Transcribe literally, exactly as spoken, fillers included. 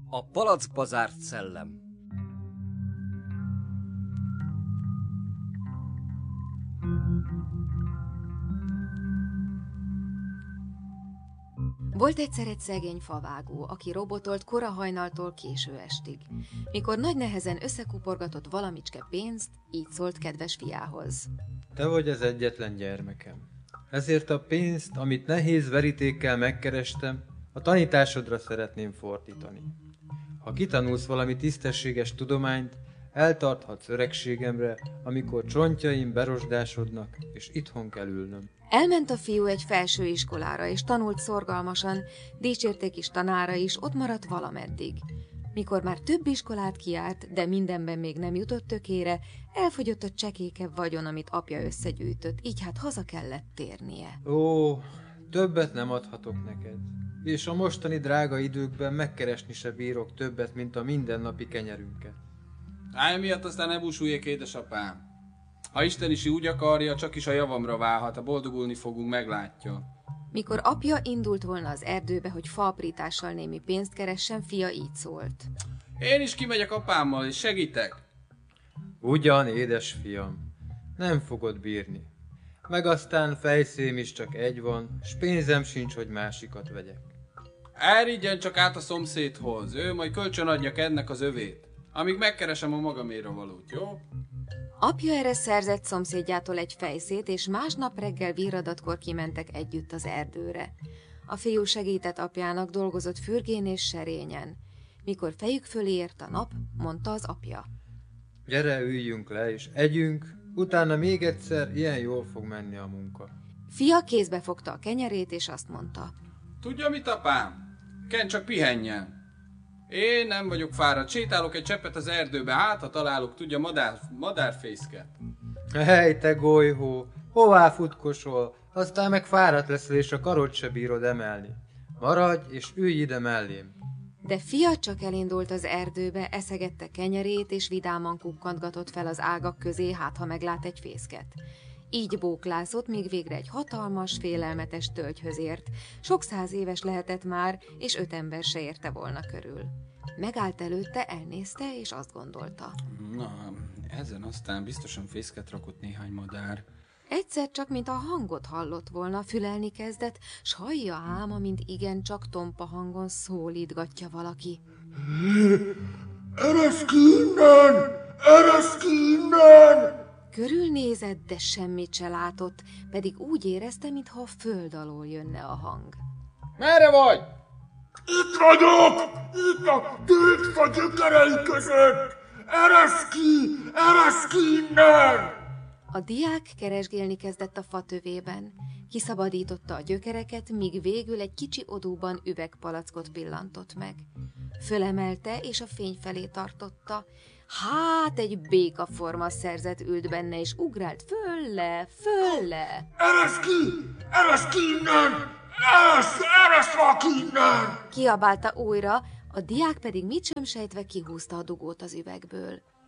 A palackba zárt szellem. Volt egyszer egy szegény favágó, aki robotolt kora hajnaltól késő estig. Mikor nagy nehezen összekuporgatott valamicske pénzt, így szólt kedves fiához. Te vagy az egyetlen gyermekem. Ezért a pénzt, amit nehéz verítékkel megkerestem, a tanításodra szeretném fordítani. Ha kitanulsz valami tisztességes tudományt, eltarthatsz öregségemre, amikor csontjaim berosdásodnak, és itthon kell ülnöm. Elment a fiú egy felső iskolára, és tanult szorgalmasan, dicsérték is tanára is, ott maradt valameddig. Mikor már több iskolát kiárt, de mindenben még nem jutott tökére, elfogyott a csekékebb vagyon, amit apja összegyűjtött, így hát haza kellett térnie. Ó, többet nem adhatok neked, és a mostani drága időkben megkeresni se bírok többet, mint a mindennapi kenyerünket. Állj miatt aztán ne búsuljék, édesapám. Ha Isten is úgy akarja, csak is a javamra válhat, ha boldogulni fogunk, meglátja. Mikor apja indult volna az erdőbe, hogy faaprítással némi pénzt keressen, fia így szólt. Én is kimegyek apámmal, és segítek. Ugyan, édes fiam, nem fogod bírni. Meg aztán fejszém is csak egy van, s pénzem sincs, hogy másikat vegyek. Elrigyen csak át a szomszédhoz, ő majd kölcsön adja ennek az övét, amíg megkeresem a magaméra valót, jó? Apja erre szerzett szomszédjától egy fejszét, és másnap reggel virradatkor kimentek együtt az erdőre. A fiú segített apjának, dolgozott fürgén és serényen. Mikor fejük fölé ért a nap, mondta az apja. Gyere, üljünk le, és együnk, utána még egyszer ilyen jól fog menni a munka. Fia kézbe fogta a kenyerét, és azt mondta. Tudja mit, apám? Ken csak pihenjen. Én nem vagyok fáradt, sétálok egy cseppet az erdőbe, hát ha találok, tudja, madár, madárfészket. Hely, te golyhó, hová futkosol? Aztán meg fáradt leszel, és a karod se bírod emelni. Maradj, és ülj ide mellém. De fia csak elindult az erdőbe, eszegette kenyerét, és vidáman kukkantgatott fel az ágak közé, hát ha meglát egy fészket. Így bóklászott, míg végre egy hatalmas, félelmetes tölgyhöz ért. Sok száz éves lehetett már, és öt ember se érte volna körül. Megállt előtte, elnézte, és azt gondolta. Na, ezen aztán biztosan fészket rakott néhány madár. Egyszer csak, mint a hangot hallott volna, fülelni kezdett, s hallja ám, amint igencsak tompa hangon szólítgatja valaki. Eresz ki innen! Eresz ki innen! Körülnézett, de semmit se látott, pedig úgy érezte, mintha a föld alól jönne a hang. Merre vagy? Itt vagyok! Itt a tégfa gyökerei között! Eresz ki! Eresz ki innen! A diák keresgélni kezdett a fa tövében. Kiszabadította a gyökereket, míg végül egy kicsi odúban üvegpalackot pillantott meg. Fölemelte, és a fény felé tartotta. Hát egy békaforma szerzet ült benne, és ugrált fölle, fölle. Eresz ki! Eresz ki innen! Eresz! Eresz ki innen! Kiabálta újra, a diák pedig mit sem sejtve kihúzta a dugót az üvegből.